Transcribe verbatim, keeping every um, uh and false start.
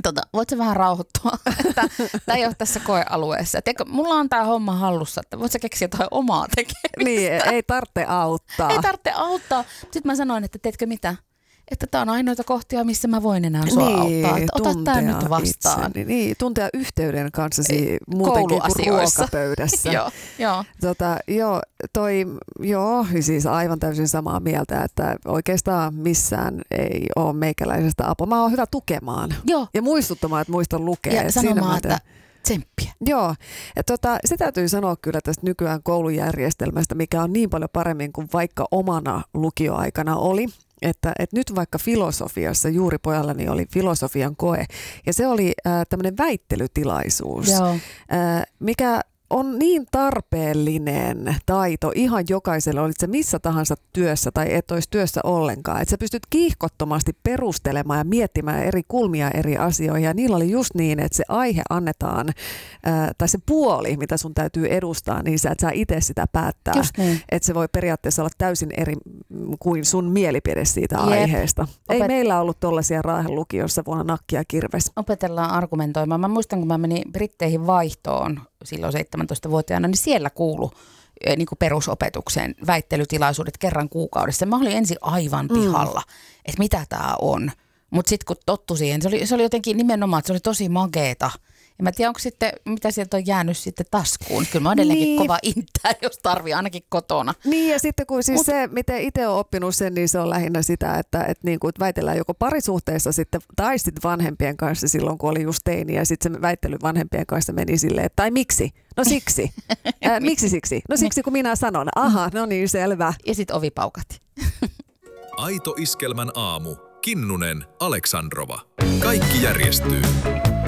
Tota, voitko vähän rauhoittua? Tämä ei ole tässä koealueessa. Teikö, mulla on tämä homma hallussa, että voitko keksiä jotain omaa tekemistä? Niin, ei tarvitse auttaa. Ei tarvitse auttaa. Sitten mä sanoin, että teetkö mitä? Että tämä on ainoita kohtia, missä mä voin enää sua niin, auttaa. Että ota tämä nyt vastaan. Itseni. Niin, tuntea yhteyden kanssasi muutenkin kuin ruokapöydässä. joo, joo. Tota, joo, toi, joo, siis aivan täysin samaa mieltä, että oikeastaan missään ei ole meikäläisestä apua. Mä oon hyvä tukemaan joo. ja muistuttamaan, että muistan lukea. Ja sanomaan, että tsemppiä. Joo, ja tota, se täytyy sanoa kyllä tästä nykyään koulujärjestelmästä, mikä on niin paljon paremmin kuin vaikka omana lukioaikana oli. Että, että nyt vaikka filosofiassa, juuri pojallani oli filosofian koe, ja se oli äh, tämmöinen väittelytilaisuus, Joo. äh, mikä on niin tarpeellinen taito ihan jokaiselle, olit se missä tahansa työssä tai et olisi työssä ollenkaan. Että sä pystyt kiihkottomasti perustelemaan ja miettimään eri kulmia eri asioihin. Ja niillä oli just niin, että se aihe annetaan, ää, tai se puoli, mitä sun täytyy edustaa, niin sä et saa itse sitä päättää. Niin. Että se voi periaatteessa olla täysin eri kuin sun mielipide siitä Jep. aiheesta. Opet- Ei meillä ollut tollaisia Raahen lukiossa vuonna nakki ja kirves. Opetellaan argumentoimaan. Mä muistan, kun mä menin Britteihin vaihtoon silloin seitsemäntoistavuotiaana, niin siellä kuului niin kuin perusopetukseen väittelytilaisuudet kerran kuukaudessa. Mä olin ensin aivan pihalla, mm. että mitä tää on. Mutta sitten kun tottu siihen, se oli, se oli jotenkin nimenomaan, että se oli tosi makeeta. En mä tiedä, onko sitten, mitä sieltä on jäänyt sitten taskuun. Kyllä mä edelleenkin niin. kova intää, jos tarvii, ainakin kotona. Niin, ja sitten kun siis Mut, se, miten itse olen oppinut sen, niin se on lähinnä sitä, että, että, niin kuin, että väitellään joko parisuhteessa sitten, tai sitten vanhempien kanssa silloin, kun oli just teini, ja sitten se väittely vanhempien kanssa meni silleen, että tai miksi? No siksi. Ää, miksi siksi? No siksi, kun minä sanon. Aha, no niin, selvä. Ja sitten ovi paukatti. Aito Iskelmän aamu. Kinnunen, Aleksandrova. Kaikki järjestyy.